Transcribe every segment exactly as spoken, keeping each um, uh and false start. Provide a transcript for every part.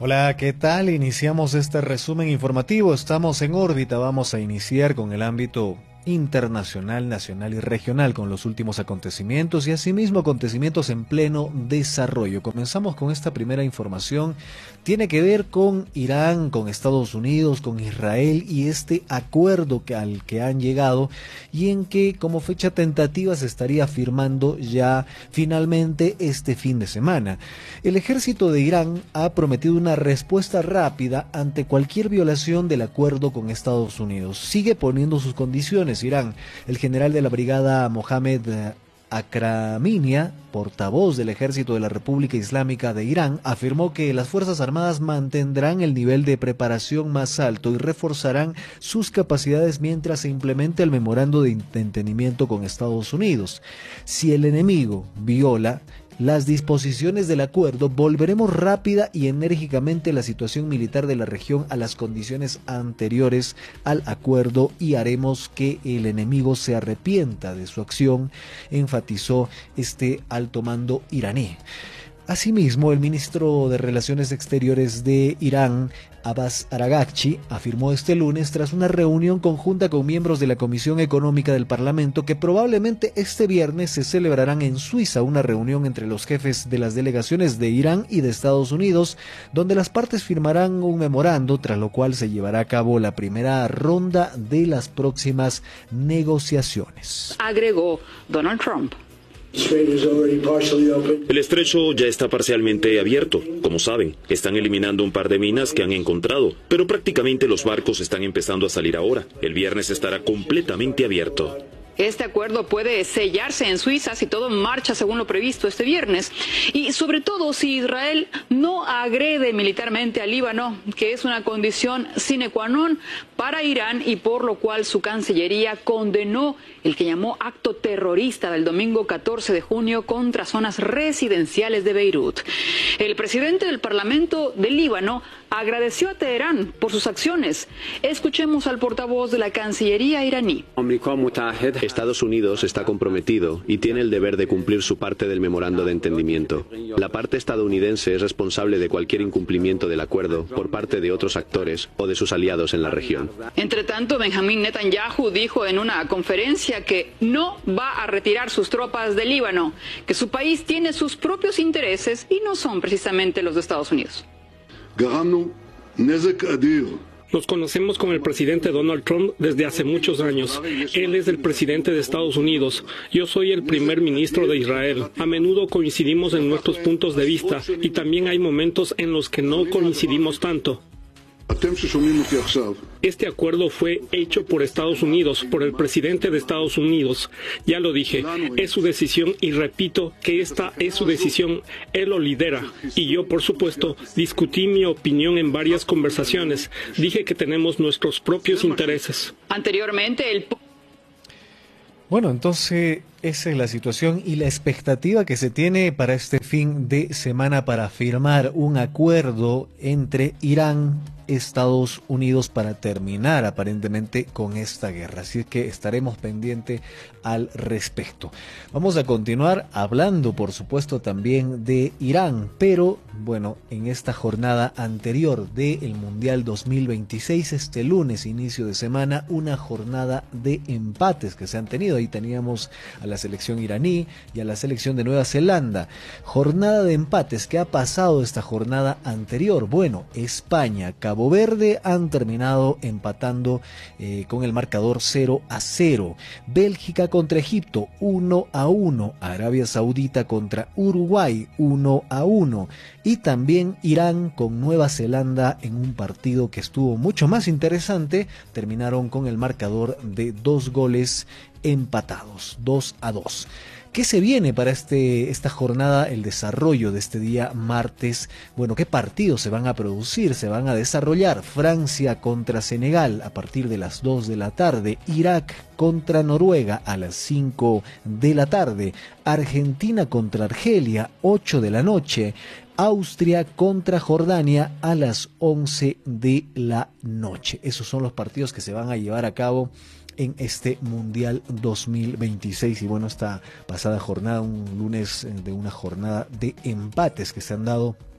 Hola, ¿qué tal? Iniciamos este resumen informativo. Estamos en órbita. Vamos a iniciar con el ámbito internacional, nacional y regional, con los últimos acontecimientos y asimismo acontecimientos en pleno desarrollo. Comenzamos con esta primera información. Tiene que ver con Irán, con Estados Unidos, con Israel y este acuerdo que, al que han llegado y en que como fecha tentativa se estaría firmando ya finalmente este fin de semana. El ejército de Irán ha prometido una respuesta rápida ante cualquier violación del acuerdo con Estados Unidos. Sigue poniendo sus condiciones Irán. El general de la brigada Mohamed Akraminia, portavoz del ejército de la República Islámica de Irán, afirmó que las Fuerzas Armadas mantendrán el nivel de preparación más alto y reforzarán sus capacidades mientras se implemente el memorando de entendimiento con Estados Unidos. Si el enemigo viola las disposiciones del acuerdo, volveremos rápida y enérgicamente la situación militar de la región a las condiciones anteriores al acuerdo y haremos que el enemigo se arrepienta de su acción, enfatizó este alto mando iraní. Asimismo, el ministro de Relaciones Exteriores de Irán, Abbas Araghchi, afirmó este lunes tras una reunión conjunta con miembros de la Comisión Económica del Parlamento que probablemente este viernes se celebrarán en Suiza una reunión entre los jefes de las delegaciones de Irán y de Estados Unidos, donde las partes firmarán un memorando, tras lo cual se llevará a cabo la primera ronda de las próximas negociaciones. Agregó Donald Trump. El estrecho ya está parcialmente abierto. Como saben, están eliminando un par de minas que han encontrado, pero prácticamente los barcos están empezando a salir ahora. El viernes estará completamente abierto. Este acuerdo puede sellarse en Suiza si todo marcha según lo previsto este viernes y sobre todo si Israel no agrede militarmente al Líbano, que es una condición sine qua non para Irán y por lo cual su cancillería condenó el que llamó acto terrorista del domingo catorce de junio contra zonas residenciales de Beirut. El presidente del Parlamento del Líbano agradeció a Teherán por sus acciones. Escuchemos al portavoz de la Cancillería iraní. Estados Unidos está comprometido y tiene el deber de cumplir su parte del memorando de entendimiento. La parte estadounidense es responsable de cualquier incumplimiento del acuerdo por parte de otros actores o de sus aliados en la región. Entre tanto, Benjamín Netanyahu dijo en una conferencia que no va a retirar sus tropas del Líbano, que su país tiene sus propios intereses y no son precisamente los de Estados Unidos. Nos conocemos con el presidente Donald Trump desde hace muchos años. Él es el presidente de Estados Unidos. Yo soy el primer ministro de Israel. A menudo coincidimos en nuestros puntos de vista y también hay momentos en los que no coincidimos tanto. Este acuerdo fue hecho por Estados Unidos, por el presidente de Estados Unidos. Ya lo dije, es su decisión y repito que esta es su decisión. Él lo lidera. Y yo, por supuesto, discutí mi opinión en varias conversaciones. Dije que tenemos nuestros propios intereses. Anteriormente, el... Bueno, entonces esa es la situación y la expectativa que se tiene para este fin de semana para firmar un acuerdo entre Irán, Estados Unidos para terminar aparentemente con esta guerra. Así que estaremos pendientes al respecto. Vamos a continuar hablando, por supuesto, también de Irán, pero bueno, en esta jornada anterior del Mundial dos mil veintiséis, este lunes, inicio de semana, una jornada de empates que se han tenido. Ahí teníamos a la selección iraní y a la selección de Nueva Zelanda. Jornada de empates. ¿Qué ha pasado esta jornada anterior? Bueno, España, Cabo Verde han terminado empatando eh, con el marcador cero a cero. Bélgica contra Egipto uno a uno. Arabia Saudita contra Uruguay uno a uno. Y también Irán con Nueva Zelanda en un partido que estuvo mucho más interesante. Terminaron con el marcador de dos goles empatados, dos a dos. ¿Qué se viene para este, esta jornada, el desarrollo de este día martes? Bueno, ¿qué partidos se van a producir, se van a desarrollar? Francia contra Senegal a partir de las dos de la tarde, Irak contra Noruega a las cinco de la tarde, Argentina contra Argelia, ocho de la noche, Austria contra Jordania a las once de la noche. Esos son los partidos que se van a llevar a cabo en este Mundial dos mil veintiséis. Y bueno, esta pasada jornada, un lunes de una jornada de empates que se han dado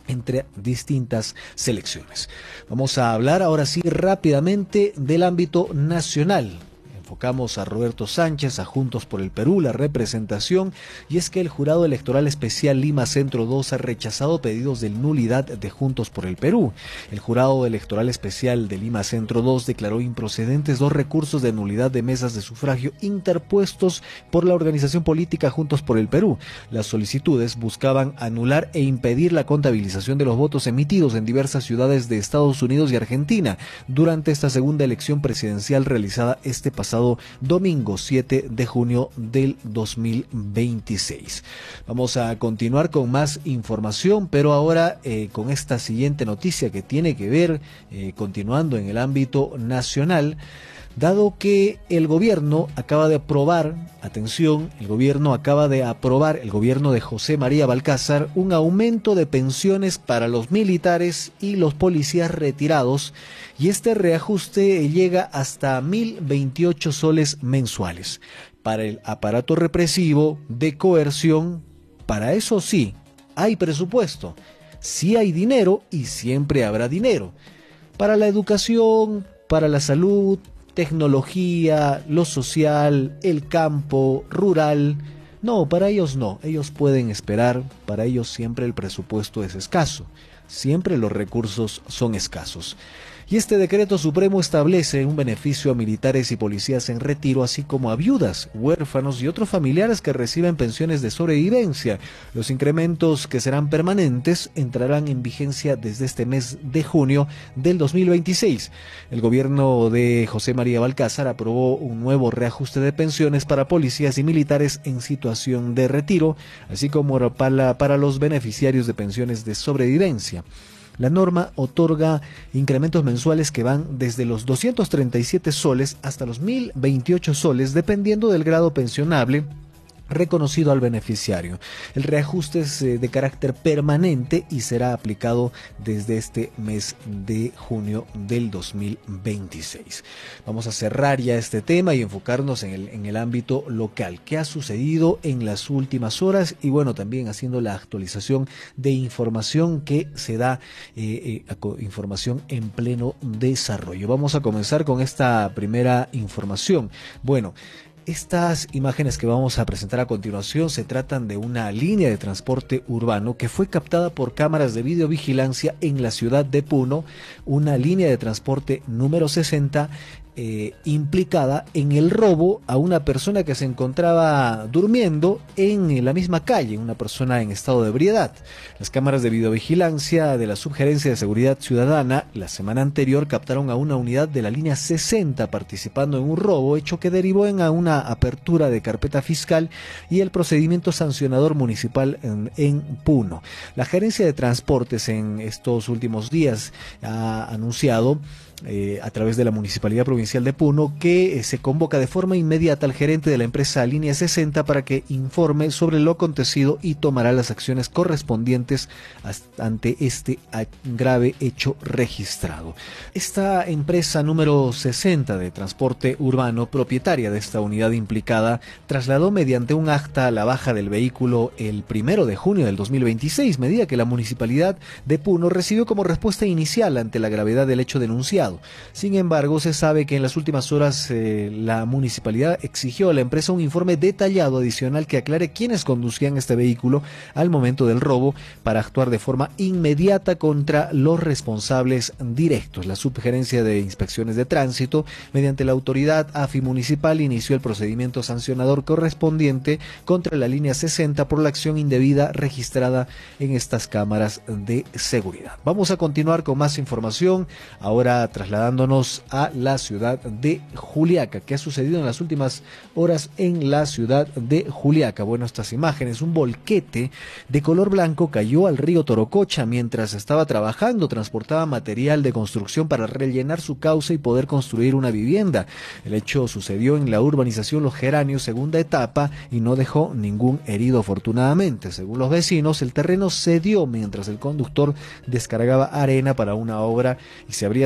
entre distintas selecciones. Vamos a hablar ahora sí rápidamente del ámbito nacional. Enfocamos a Roberto Sánchez, a Juntos por el Perú, la representación, y es que el Jurado Electoral Especial Lima Centro dos ha rechazado pedidos de nulidad de Juntos por el Perú. El Jurado Electoral Especial de Lima Centro dos declaró improcedentes dos recursos de nulidad de mesas de sufragio interpuestos por la organización política Juntos por el Perú. Las solicitudes buscaban anular e impedir la contabilización de los votos emitidos en diversas ciudades de Estados Unidos y Argentina durante esta segunda elección presidencial realizada este pasado domingo siete de junio del dos mil veintiséis. Vamos a continuar con más información, pero ahora eh, con esta siguiente noticia que tiene que ver, eh, continuando en el ámbito nacional, dado que el gobierno acaba de aprobar, atención, el gobierno acaba de aprobar, el gobierno de José María Balcázar, un aumento de pensiones para los militares y los policías retirados, y este reajuste llega hasta mil veintiocho soles mensuales. Para el aparato represivo de coerción, para eso sí, hay presupuesto, sí hay dinero y siempre habrá dinero. Para la educación, para la salud, tecnología, lo social, el campo, rural, no, para ellos no, ellos pueden esperar, para ellos siempre el presupuesto es escaso, siempre los recursos son escasos. Y este decreto supremo establece un beneficio a militares y policías en retiro, así como a viudas, huérfanos y otros familiares que reciben pensiones de sobrevivencia. Los incrementos, que serán permanentes, entrarán en vigencia desde este mes de junio del dos mil veintiséis. El gobierno de José María Balcázar aprobó un nuevo reajuste de pensiones para policías y militares en situación de retiro, así como para, para los beneficiarios de pensiones de sobrevivencia. La norma otorga incrementos mensuales que van desde los doscientos treinta y siete soles hasta los mil veintiocho soles, dependiendo del grado pensionable reconocido al beneficiario. El reajuste es eh, de carácter permanente y será aplicado desde este mes de junio del dos mil veintiséis. Vamos a cerrar ya este tema y enfocarnos en el, en el ámbito local. ¿Qué ha sucedido en las últimas horas? Y bueno, también haciendo la actualización de información que se da, eh, eh, información en pleno desarrollo. Vamos a comenzar con esta primera información. Bueno, estas imágenes que vamos a presentar a continuación se tratan de una línea de transporte urbano que fue captada por cámaras de videovigilancia en la ciudad de Puno, una línea de transporte número sesenta, eh, implicada en el robo a una persona que se encontraba durmiendo en la misma calle, una persona en estado de ebriedad. Las cámaras de videovigilancia de la Subgerencia de Seguridad Ciudadana la semana anterior captaron a una unidad de la línea sesenta participando en un robo, hecho que derivó en una apertura de carpeta fiscal y el procedimiento sancionador municipal en, en Puno. La Gerencia de Transportes en estos últimos días ha anunciado Eh, a través de la Municipalidad Provincial de Puno que eh, se convoca de forma inmediata al gerente de la empresa Línea sesenta para que informe sobre lo acontecido y tomará las acciones correspondientes ante este grave hecho registrado. Esta empresa número sesenta de transporte urbano, propietaria de esta unidad implicada, trasladó mediante un acta la baja del vehículo el primero de junio del dos mil veintiséis, medida que la Municipalidad de Puno recibió como respuesta inicial ante la gravedad del hecho denunciado. Sin embargo, se sabe que en las últimas horas eh, la municipalidad exigió a la empresa un informe detallado adicional que aclare quiénes conducían este vehículo al momento del robo para actuar de forma inmediata contra los responsables directos. La Subgerencia de Inspecciones de Tránsito, mediante la autoridad A F I municipal, inició el procedimiento sancionador correspondiente contra la línea sesenta por la acción indebida registrada en estas cámaras de seguridad. Vamos a continuar con más información, ahora trasladándonos a la ciudad de Juliaca. ¿Qué ha sucedido en las últimas horas en la ciudad de Juliaca? Bueno, estas imágenes, un volquete de color blanco cayó al río Torococha mientras estaba trabajando, transportaba material de construcción para rellenar su cauce y poder construir una vivienda. El hecho sucedió en la urbanización Los Geranios, segunda etapa, y no dejó ningún herido afortunadamente. Según los vecinos, el terreno cedió mientras el conductor descargaba arena para una obra y se habría acercado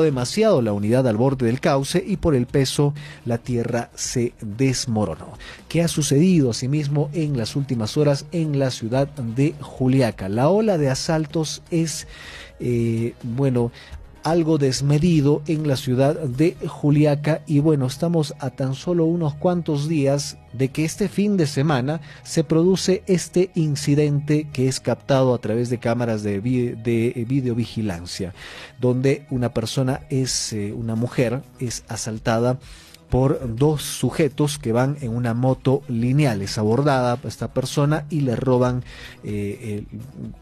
demasiado la unidad al borde del cauce y por el peso la tierra se desmoronó. ¿Qué ha sucedido asimismo en las últimas horas en la ciudad de Juliaca? La ola de asaltos es, eh, bueno, algo desmedido en la ciudad de Juliaca y bueno, estamos a tan solo unos cuantos días de que este fin de semana se produce este incidente que es captado a través de cámaras de, vi de videovigilancia, donde una persona es, eh, una mujer es asaltada por dos sujetos que van en una moto lineal. Es abordada esta persona y le roban eh, el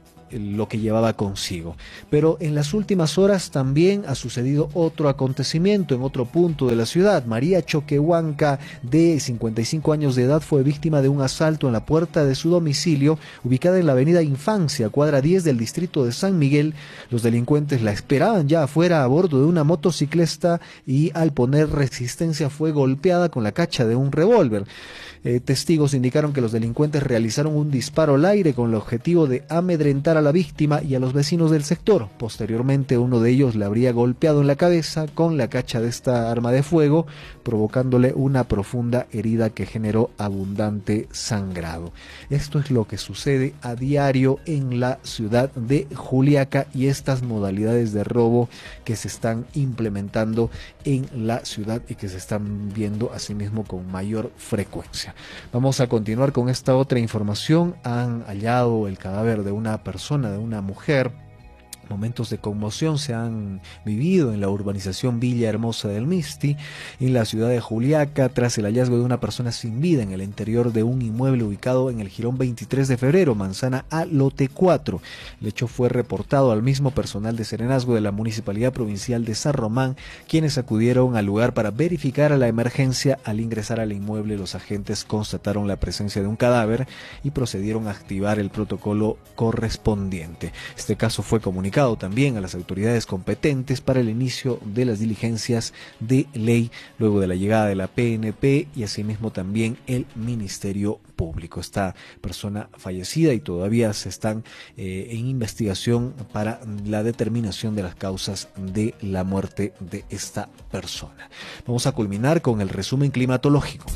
lo que llevaba consigo. Pero en las últimas horas también ha sucedido otro acontecimiento en otro punto de la ciudad. María Choquehuanca, de cincuenta y cinco años de edad, fue víctima de un asalto en la puerta de su domicilio, ubicada en la avenida Infancia, cuadra diez del distrito de San Miguel. Los delincuentes la esperaban ya afuera a bordo de una motocicleta y al poner resistencia fue golpeada con la cacha de un revólver. Eh, testigos indicaron que los delincuentes realizaron un disparo al aire con el objetivo de amedrentar a la víctima y a los vecinos del sector. Posteriormente, uno de ellos le habría golpeado en la cabeza con la cacha de esta arma de fuego, provocándole una profunda herida que generó abundante sangrado. Esto es lo que sucede a diario en la ciudad de Juliaca y estas modalidades de robo que se están implementando en la ciudad y que se están viendo asimismo con mayor frecuencia. Vamos a continuar con esta otra información. Han hallado el cadáver de una persona, de una mujer. Momentos de conmoción se han vivido en la urbanización Villa Hermosa del Misti, en la ciudad de Juliaca, tras el hallazgo de una persona sin vida en el interior de un inmueble ubicado en el jirón veintitrés de febrero, manzana A, lote cuatro. El hecho fue reportado al mismo personal de serenazgo de la Municipalidad Provincial de San Román, quienes acudieron al lugar para verificar a la emergencia. Al ingresar al inmueble, los agentes constataron la presencia de un cadáver y procedieron a activar el protocolo correspondiente. Este caso fue comunicado también a las autoridades competentes para el inicio de las diligencias de ley luego de la llegada de la P N P y asimismo también el Ministerio Público. Esta persona fallecida y todavía se están eh, en investigación para la determinación de las causas de la muerte de esta persona. Vamos a culminar con el resumen climatológico.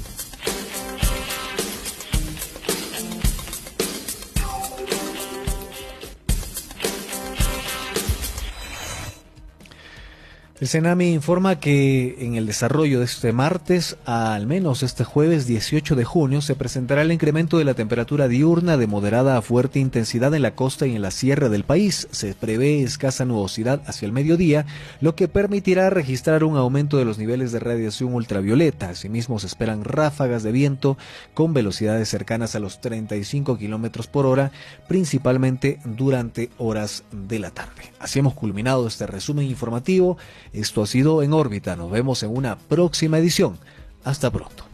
El CENAMI informa que en el desarrollo de este martes, al menos este jueves dieciocho de junio, se presentará el incremento de la temperatura diurna de moderada a fuerte intensidad en la costa y en la sierra del país. Se prevé escasa nubosidad hacia el mediodía, lo que permitirá registrar un aumento de los niveles de radiación ultravioleta. Asimismo, se esperan ráfagas de viento con velocidades cercanas a los treinta y cinco kilómetros por hora, principalmente durante horas de la tarde. Así hemos culminado este resumen informativo. Esto ha sido En órbita. Nos vemos en una próxima edición. Hasta pronto.